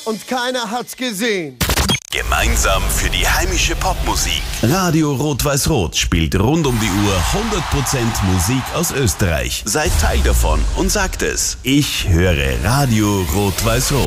und keiner hat's gesehen. Gemeinsam für die heimische Popmusik. Radio Rot-Weiß-Rot spielt rund um die Uhr 100% Musik aus Österreich. Seid Teil davon und sagt es. Ich höre Radio Rot-Weiß-Rot.